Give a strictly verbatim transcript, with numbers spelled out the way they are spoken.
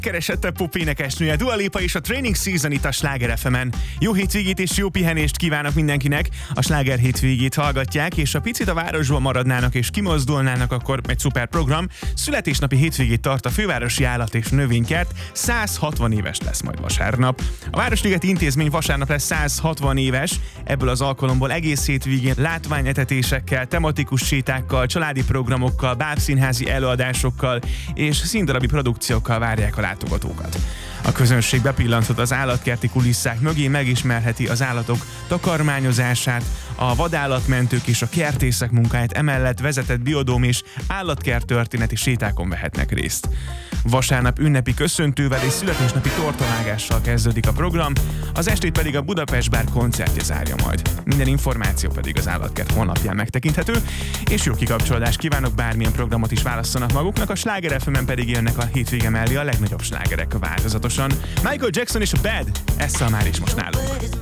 Keresettebb pop énekesnője Dua Lipa és a Training Season itt a Sláger ef emen. Jó hétvégét és jó pihenést kívánok mindenkinek! A Sláger hétvégét hallgatják, és ha picit a városban maradnának és kimozdulnának, akkor egy szuper program. Születésnapi hétvégét tart a Fővárosi Állat- és Növénykert, száz hatvan éves lesz majd vasárnap. A Városligeti Intézmény vasárnap lesz száz hatvan éves, ebből az alkalomból egész hétvégén látványetetésekkel, tematikus sétákkal, családi programokkal, bábszínházi előadásokkal és színdarabi produkciókkal várják a látogatókat. A közönség bepillanthat az állatkerti kulisszák mögé, megismerheti az állatok takarmányozását, a vadállatmentők és a kertészek munkáját, emellett vezetett biodóm és állatkert történeti sétákon vehetnek részt. Vasárnap ünnepi köszöntővel és születésnapi tortavágással kezdődik a program, az estét pedig a Budapest Bár koncertje zárja majd. Minden információ pedig az Állatkert honlapján megtekinthető, és jó kikapcsolódást kívánok, bármilyen programot is válasszanak maguknak, a Sláger ef emen pedig jönnek a hétvége mellé a legnagyobb slágerek változatosan. Michael Jackson és a Bad, ezzel már is most nálunk.